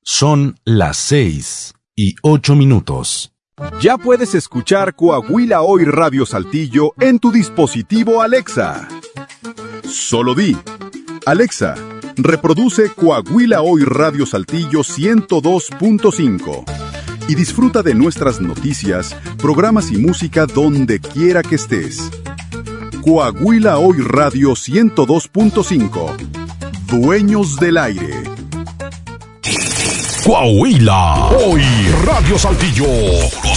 Son las 6:08. Ya puedes escuchar Coahuila Hoy Radio Saltillo en tu dispositivo Alexa. Solo di: Alexa, reproduce Coahuila Hoy Radio Saltillo 102.5 y disfruta de nuestras noticias, programas y música donde quiera que estés. Coahuila Hoy Radio 102.5. Dueños del aire. Coahuila Hoy Radio Saltillo.